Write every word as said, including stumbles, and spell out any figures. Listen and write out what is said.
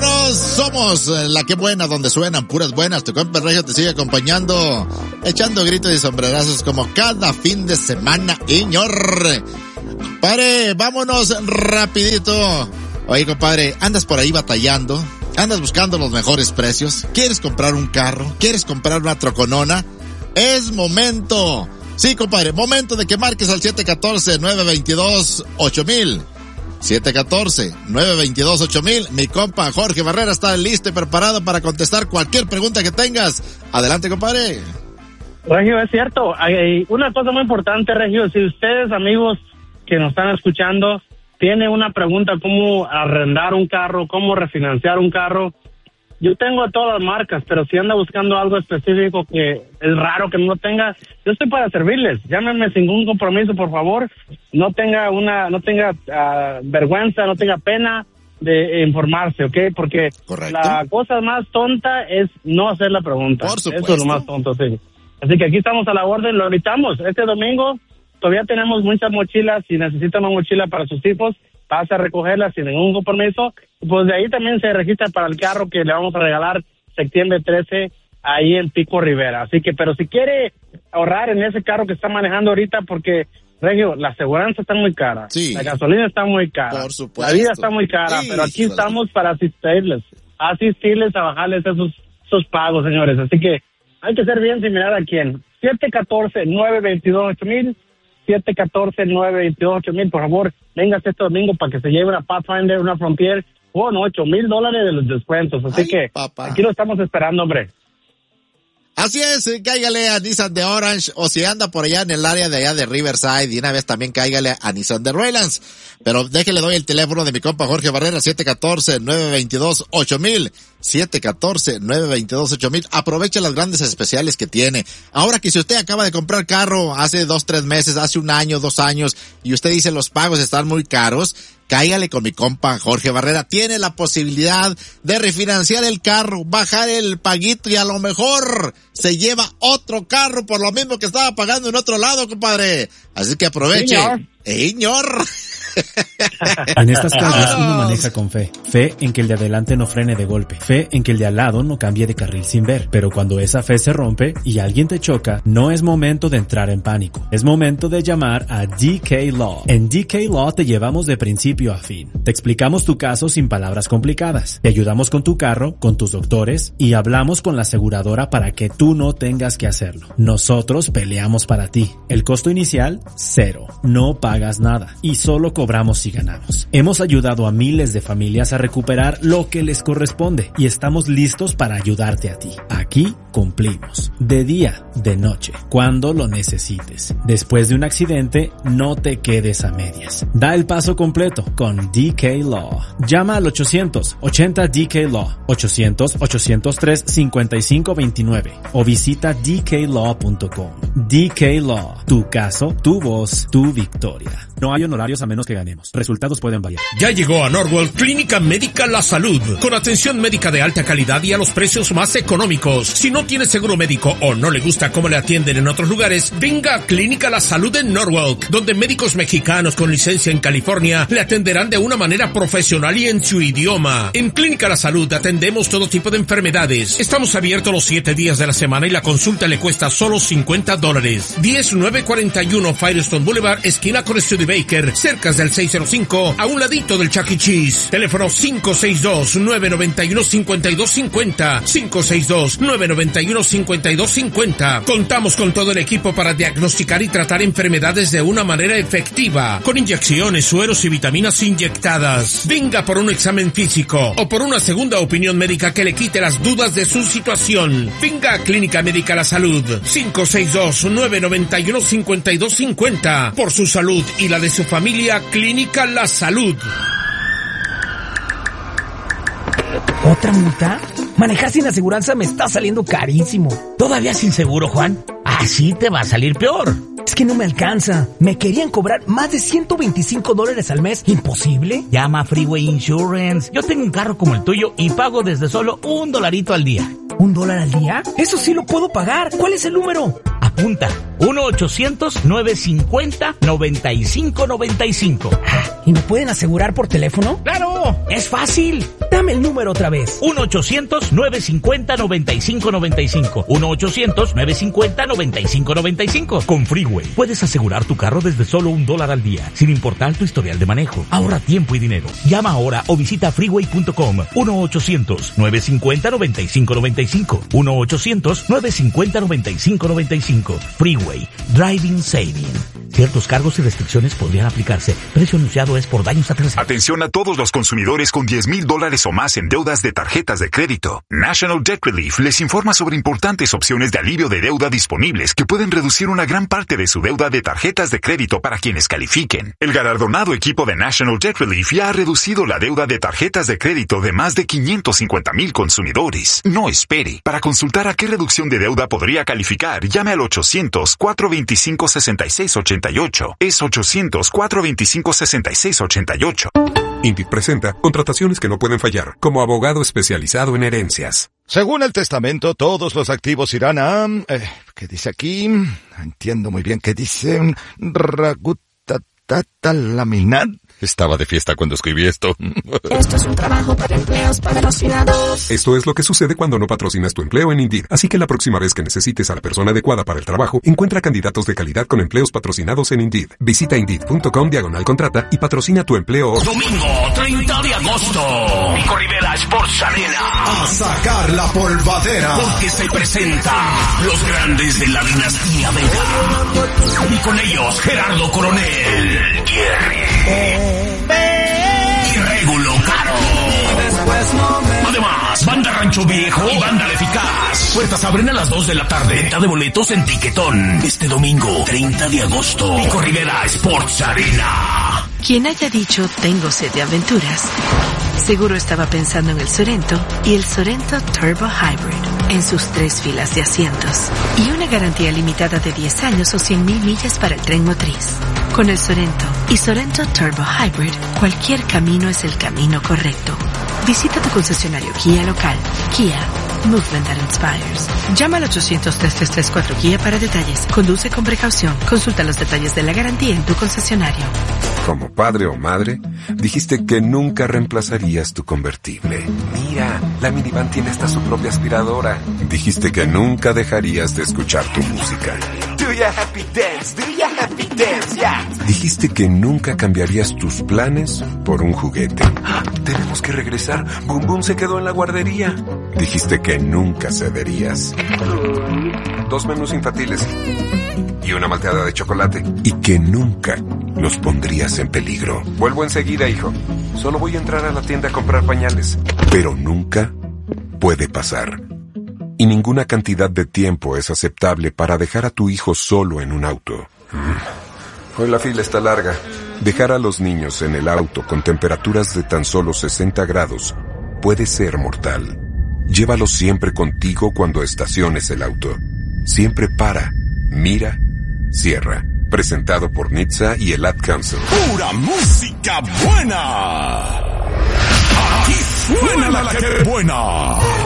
Vámonos, somos la que buena, donde suenan puras buenas. Tu compa Regio te sigue acompañando, echando gritos y sombrerazos como cada fin de semana, señor. Compadre, vámonos rapidito. Oye, compadre, andas por ahí batallando, andas buscando los mejores precios, quieres comprar un carro, quieres comprar una troconona. Es momento, sí, compadre, momento de que marques al siete uno cuatro, nueve dos dos, ocho mil. siete uno cuatro, nueve dos dos, ocho mil. Mi compa Jorge Barrera está listo y preparado para contestar cualquier pregunta que tengas. Adelante, compadre. Regio, es cierto. Hay una cosa muy importante, Regio. Si ustedes, amigos que nos están escuchando, tienen una pregunta cómo arrendar un carro, cómo refinanciar un carro, yo tengo todas las marcas, pero si anda buscando algo específico que es raro que no tenga, yo estoy para servirles. Llámenme sin ningún compromiso, por favor. No tenga una, no tenga uh, vergüenza, no tenga pena de informarse, ¿ok? Porque Correcto. La cosa más tonta es no hacer la pregunta. Por supuesto. Eso es lo más tonto, sí. Así que aquí estamos a la orden, lo invitamos. Este domingo todavía tenemos muchas mochilas. Si necesitan una mochila para sus hijos, vas a recogerla sin ningún compromiso. Pues de ahí también se registra para el carro que le vamos a regalar septiembre trece ahí en Pico Rivera. Así que, pero si quiere ahorrar en ese carro que está manejando ahorita, porque, Regio, la aseguranza está muy cara, sí. La gasolina está muy cara, por supuesto. La vida está muy cara, sí, pero aquí estamos para asistirles, asistirles a bajarles esos, esos pagos, señores. Así que hay que ser bien similar a quién. siete uno cuatro, nueve dos dos, ocho mil. siete uno cuatro, nueve dos dos, ocho mil, por favor, véngase este domingo para que se lleve una Pathfinder, una Frontier, con ocho mil dólares de los descuentos. Así Ay, que papá. Aquí lo estamos esperando, hombre. Así es, cáigale a Nissan de Orange, o si anda por allá en el área de allá de Riverside, y una vez también cáigale a Nissan de Roylands. Pero déjele doy el teléfono de mi compa Jorge Barrera, siete uno cuatro, nueve dos dos, ocho mil. siete uno cuatro, nueve dos dos, ocho mil. Aprovecha las grandes especiales que tiene. Ahora que si usted acaba de comprar carro hace dos, tres meses, hace un año, dos años, y usted dice los pagos están muy caros, cáigale con mi compa Jorge Barrera. Tiene la posibilidad de refinanciar el carro, bajar el paguito y a lo mejor se lleva otro carro por lo mismo que estaba pagando en otro lado, compadre. Así que aproveche. Señor. Señor. En estas calles uno maneja con fe. Fe en que el de adelante no frene de golpe. Fe en que el de al lado no cambie de carril sin ver. Pero cuando esa fe se rompe y alguien te choca, no es momento de entrar en pánico. Es momento de llamar a D K Law. En D K Law te llevamos de principio a fin. Te explicamos tu caso sin palabras complicadas. Te ayudamos con tu carro, con tus doctores y hablamos con la aseguradora para que tú no tengas que hacerlo. Nosotros peleamos para ti. El costo inicial, cero. No pagas nada. Y solo cobramos si ganamos. Hemos ayudado a miles de familias a recuperar lo que les corresponde y estamos listos para ayudarte a ti. Aquí cumplimos. De día, de noche, cuando lo necesites. Después de un accidente, no te quedes a medias. Da el paso completo con D K Law. Llama al ochocientos ochenta D K Law, ochocientos, ochocientos tres, cincuenta y cinco veintinueve o visita d k law punto com. D K Law. Tu caso, tu voz, tu victoria. No hay honorarios a menos que ganemos. Resultados pueden variar. Ya llegó a Norwalk Clínica Médica La Salud, con atención médica de alta calidad y a los precios más económicos. Si no tiene seguro médico o no le gusta cómo le atienden en otros lugares, venga a Clínica La Salud en Norwalk, donde médicos mexicanos con licencia en California le atenderán de una manera profesional y en su idioma. En Clínica La Salud atendemos todo tipo de enfermedades. Estamos abiertos los siete días de la semana y la consulta le cuesta solo cincuenta dólares. diez nueve cuarenta y uno Firestone Boulevard, esquina con Studebaker, cerca del seiscientos cinco, a un ladito del Chuck E. Cheese. Teléfono cinco seis dos, nueve nueve uno, cinco dos cinco cero, cinco seis dos, nueve nueve uno, cinco dos cinco cero. Contamos con todo el equipo para diagnosticar y tratar enfermedades de una manera efectiva, con inyecciones, sueros y vitaminas inyectadas. Venga por un examen físico o por una segunda opinión médica que le quite las dudas de su situación. Venga a Clínica Médica La Salud, cinco seis dos, nueve nueve uno, cinco dos cinco cero. Por su salud y la de su familia, Clínica La Salud. ¿Otra multa? Manejar sin aseguranza me está saliendo carísimo. ¿Todavía sin seguro, Juan? Así te va a salir peor. Es que no me alcanza. Me querían cobrar más de ciento veinticinco dólares al mes. ¿Imposible? Llama a Freeway Insurance. Yo tengo un carro como el tuyo y pago desde solo un dolarito al día. ¿Un dólar al día? Eso sí lo puedo pagar. ¿Cuál es el número? Apunta. uno ochocientos, nueve cincuenta, noventa y cinco noventa y cinco. ¿Y me pueden asegurar por teléfono? ¡Claro! ¡Es fácil! Dame el número otra vez. uno ochocientos, nueve cincuenta, noventa y cinco noventa y cinco. uno ochocientos, nueve cincuenta, noventa y cinco noventa y cinco. Con Freeway puedes asegurar tu carro desde solo un dólar al día, sin importar tu historial de manejo. Ahorra tiempo y dinero. Llama ahora o visita freeway punto com. uno ochocientos, nueve cincuenta, noventa y cinco noventa y cinco. uno ochocientos, nueve cincuenta, noventa y cinco noventa y cinco. Freeway. Driving Saving. Ciertos cargos y restricciones podrían aplicarse. Precio anunciado es por daños a terceros. Atención a todos los consumidores con diez mil dólares o más en deudas de tarjetas de crédito. National Debt Relief les informa sobre importantes opciones de alivio de deuda disponibles que pueden reducir una gran parte de su deuda de tarjetas de crédito para quienes califiquen. El galardonado equipo de National Debt Relief ya ha reducido la deuda de tarjetas de crédito de más de quinientos cincuenta mil consumidores. No espere. Para consultar a qué reducción de deuda podría calificar, llame al ochocientos, cuatro veinticinco, sesenta y seis ochenta y ocho. Es ochocientos, cuatro veinticinco, sesenta y seis ochenta y ocho. Indeed presenta contrataciones que no pueden fallar, como abogado especializado en herencias. Según el testamento, todos los activos irán a... Eh, ¿Qué dice aquí? Entiendo muy bien qué dice... Ragutatata laminat. Estaba de fiesta cuando escribí esto. Esto es un trabajo para empleos patrocinados. Esto es lo que sucede cuando no patrocinas tu empleo en Indeed. Así que la próxima vez que necesites a la persona adecuada para el trabajo, encuentra candidatos de calidad con empleos patrocinados en Indeed. Visita Indeed.com diagonal contrata y patrocina tu empleo. Domingo treinta de agosto. Pico Rivera Sports Arena. A sacar la polvadera. Porque se presentan los grandes de la dinastía Vega. Y con ellos Gerardo Coronel, Jerry. Y Regulo Caro. Además, Banda Rancho Viejo y Banda La Eficaz. Puertas abren a las dos de la tarde. Venta de boletos en Tiquetón. Este domingo, treinta de agosto. Pico Rivera Sports Arena. Quien haya dicho tengo sed de aventuras, seguro estaba pensando en el Sorento y el Sorento Turbo Hybrid en sus tres filas de asientos y una garantía limitada de diez años o cien mil millas para el tren motriz. Con el Sorento y Sorento Turbo Hybrid, cualquier camino es el camino correcto. Visita tu concesionario Kia local. Kia, movement that inspires. Llama al ochocientos, tres tres tres, cuatro Kia para detalles. Conduce con precaución. Consulta los detalles de la garantía en tu concesionario. Como padre o madre, dijiste que nunca reemplazarías tu convertible. Mira, la minivan tiene hasta su propia aspiradora. Dijiste que nunca dejarías de escuchar tu música. Do ya happy dance, do ya happy dance, yeah. Dijiste que nunca cambiarías tus planes por un juguete. ¡Ah! Tenemos que regresar. Boom Boom se quedó en la guardería. Dijiste que nunca cederías. Dos menús infantiles y una malteada de chocolate. Y que nunca los pondrías en peligro. Vuelvo enseguida, hijo. Solo voy a entrar a la tienda a comprar pañales. Pero nunca puede pasar. Y ninguna cantidad de tiempo es aceptable para dejar a tu hijo solo en un auto. Hoy la fila está larga. Dejar a los niños en el auto con temperaturas de tan solo sesenta grados puede ser mortal. Llévalos siempre contigo cuando estaciones el auto. Siempre para, mira, cierra. Presentado por N H T S A y el Ad Council. ¡Pura música buena! ¡Aquí suena la que buena!